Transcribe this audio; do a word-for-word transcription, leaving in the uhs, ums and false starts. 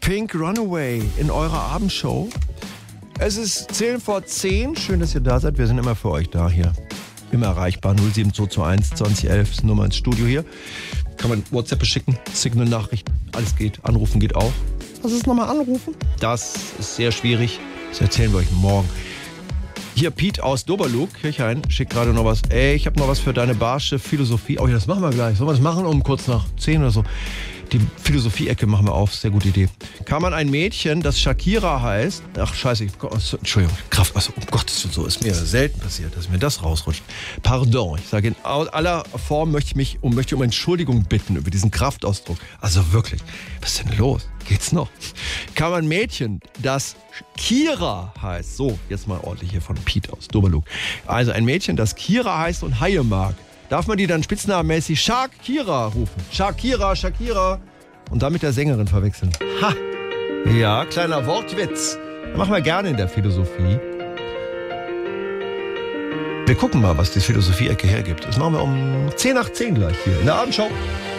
Pink Runaway in eurer Abendshow. Es ist zehn vor zehn. Schön, dass ihr da seid. Wir sind immer für euch da hier. Immer erreichbar. null sieben zwei zwei eins zwanzig elf ist Nummer ins Studio hier. Kann man WhatsApp beschicken, Signal-Nachrichten. Alles geht. Anrufen geht auch. Was ist nochmal anrufen? Das ist sehr schwierig. Das erzählen wir euch morgen. Hier Pete aus Doberlug, Kirchhain, schickt gerade noch was. Ey, ich habe noch was für deine barsche Philosophie. Oh ja, das machen wir gleich. Sollen wir das machen um kurz nach zehn oder so? Die Philosophie-Ecke machen wir auf. Sehr gute Idee. Kann man ein Mädchen, das Shakira heißt... Ach, scheiße. Ich, Entschuldigung. Kraft. Also, um Gottes Willen, so ist mir selten passiert, dass mir das rausrutscht. Pardon. Ich sage in aller Form möchte ich mich um, möchte um Entschuldigung bitten über diesen Kraftausdruck. Also wirklich. Was ist denn los? Geht's noch? Kann man ein Mädchen, das Kira heißt... So, jetzt mal ordentlich hier von Pete aus Doberlug. Also ein Mädchen, das Kira heißt und Haie mag. Darf man die dann spitznamenmäßig Shakira rufen? Shakira, Shakira. Und dann mit der Sängerin verwechseln. Ha! Ja, kleiner Wortwitz. Das machen wir gerne in der Philosophie. Wir gucken mal, was die Philosophie-Ecke hergibt. Das machen wir um zehn nach zehn gleich hier in der Abendschau.